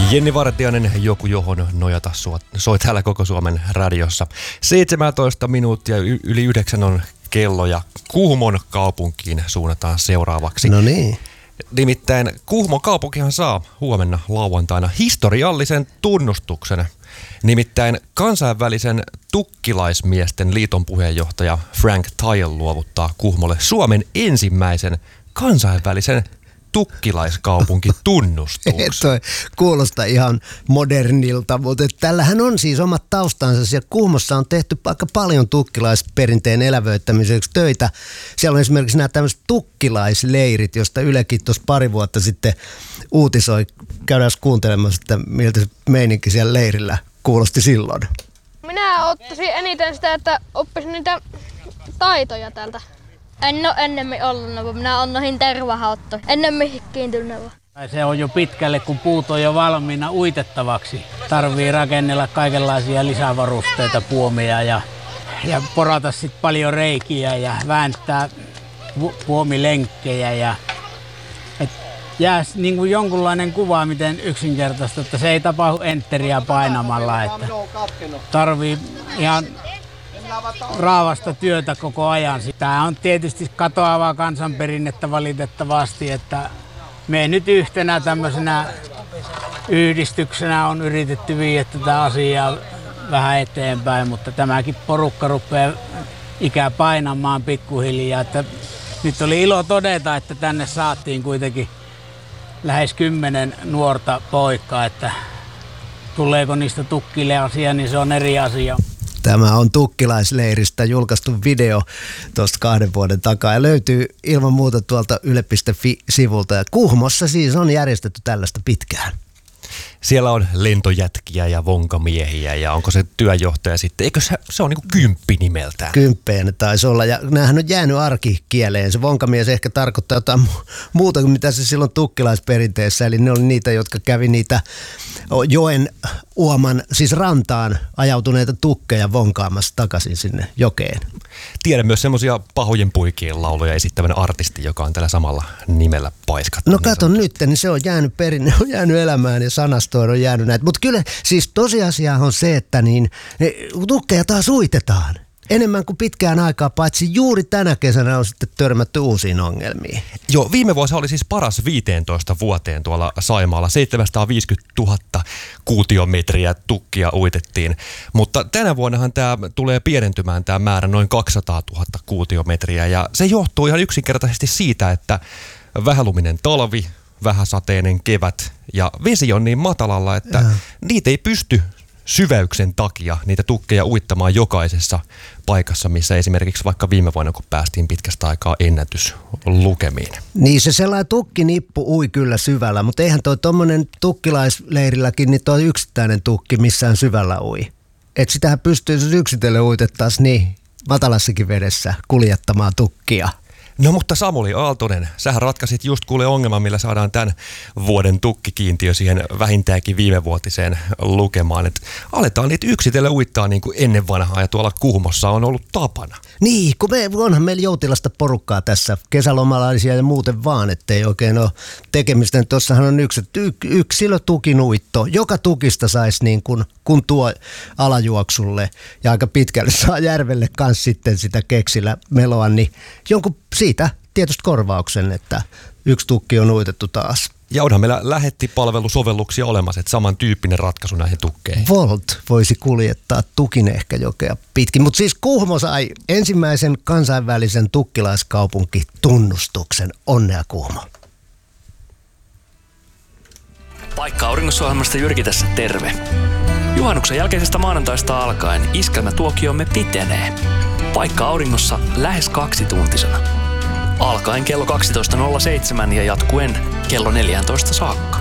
Jenni Vartiainen, joku johon nojata soi täällä koko Suomen radiossa. 17 minuuttia yli 9 on kello ja Kuhmon kaupunkiin suunnataan seuraavaksi. No niin. Nimittäin Kuhmon kaupunkihan saa huomenna lauantaina historiallisen tunnustuksen. Nimittäin kansainvälisen tukkilaismiesten liiton puheenjohtaja Frank Tile luovuttaa Kuhmolle Suomen ensimmäisen kansainvälisen tukkilaiskaupunkitunnustuksen. Toi kuulostaa ihan modernilta, mutta tällähän on siis omat taustansa. Ja Kuhmossa on tehty aika paljon tukkilaisperinteen elävöittämiseksi töitä. Siellä on esimerkiksi nämä tämmöiset tukkilaisleirit, josta Ylekin tuossa pari vuotta sitten uutisoi. Käydään kuuntelemassa, että miltä se meininki siellä leirillä kuulosti silloin. Minä ottaisin eniten sitä, että oppisin niitä taitoja täältä. En ole ennemmin ollut, vaan minä olen noihin tervahautto. Ennemmin kiintynyt. Se on jo pitkälle, kun puut on jo valmiina uitettavaksi. Tarvii rakennella kaikenlaisia lisävarusteita, puomia ja porata sitten paljon reikiä ja vääntää puomilenkkejä. Ja jää niin kuin jonkunlainen kuva, miten yksinkertaista, että se ei tapahdu enteriä painamalla. Että tarvii ihan raavasta työtä koko ajan. Tämä on tietysti katoavaa kansanperinnettä valitettavasti, että me nyt yhtenä tämmöisenä yhdistyksenä on yritetty viedä tätä asiaa vähän eteenpäin, mutta tämäkin porukka rupeaa ikää painamaan pikkuhiljaa. Että nyt oli ilo todeta, että tänne saatiin kuitenkin lähes 10 nuorta poikaa, että tuleeko niistä tukkille asia, niin se on eri asia. Tämä on tukkilaisleiristä julkaistu video tuosta 2 vuoden takaa ja löytyy ilman muuta tuolta yle.fi-sivulta. Ja Kuhmossa siis on järjestetty tällaista pitkään. Siellä on lentojätkiä ja vonkamiehiä ja onko se työjohtaja sitten, eikö se on niin kuin Kymppi nimeltään? Kymppejä ne taisi olla ja näähän on jäänyt arkikieleen. Se vonkamies ehkä tarkoittaa jotain muuta kuin mitä se silloin tukkilaisperinteessä, eli ne oli niitä, jotka kävi niitä joen uoman, siis rantaan ajautuneita tukkeja vonkaamassa takaisin sinne jokeen. Tiedän myös semmoisia pahojen poikien lauluja esittävän artisti, joka on tällä samalla nimellä paiskattu. No kato nyt, niin se on jäänyt perinne, on jäänyt elämään ja sanastoon on jäänyt näitä. Mutta kyllä siis tosiasia on se, että niin tukkeja taas uitetaan. Enemmän kuin pitkään aikaa, paitsi juuri tänä kesänä on sitten törmätty uusiin ongelmiin. Joo, viime vuosi oli siis paras 15 vuoteen tuolla Saimaalla. 750 000 kuutiometriä tukkia uitettiin. Mutta tänä vuonnahan tämä tulee pienentymään tämä määrä noin 200 000 kuutiometriä. Ja se johtuu ihan yksinkertaisesti siitä, että vähäluminen talvi, vähäsateinen kevät ja vesi on niin matalalla, että niitä ei pysty syväyksen takia niitä tukkeja uittamaan jokaisessa paikassa, missä esimerkiksi vaikka viime vuonna, kun päästiin pitkästä aikaa ennätyslukemiin. Niin se sellainen tukkinippu ui kyllä syvällä, mutta eihän toi tommonen tukkilaisleirilläkin, niin toi yksittäinen tukki missään syvällä ui. Et sitähän pystyy, jos yksitellen uitettaisiin niin matalassakin vedessä kuljettamaan tukkia. No mutta Samuli Aaltonen, sähän ratkaisit just kuule ongelman, millä saadaan tämän vuoden tukkikiintiö siihen vähintäänkin viimevuotiseen lukemaan. Että aletaan niitä yksitellen uittaa niin kuin ennen vanhaa ja tuolla Kuhmossa on ollut tapana. Niin, kun onhan meillä joutilasta porukkaa tässä, kesälomalaisia ja muuten vaan, ettei oikein ole tekemistä. Tuossahan on yksilötukinuitto. Joka tukista saisi niin kun tuo alajuoksulle ja aika pitkälle saa järvelle kanssa sitten sitä keksillä meloa, niin jonkun siitä tietysti korvauksen, että yksi tukki on uitettu taas. Ja onhan meillä lähettipalvelusovelluksia olemassa, että samantyyppinen ratkaisu näihin tukkeihin. Volt voisi kuljettaa tukin ehkä jokea pitkin, mutta siis Kuhmo sai ensimmäisen kansainvälisen tukkilaiskaupunkitunnustuksen. Onnea Kuhmo. Paikka Auringossa-ohjelmasta Jyrki tässä terve. Juhannuksen jälkeisestä maanantaista alkaen iskelmätuokiomme pitenee. Paikka Auringossa lähes 2-tuntisena. Alkaen kello 12.07 ja jatkuen kello 14 saakka.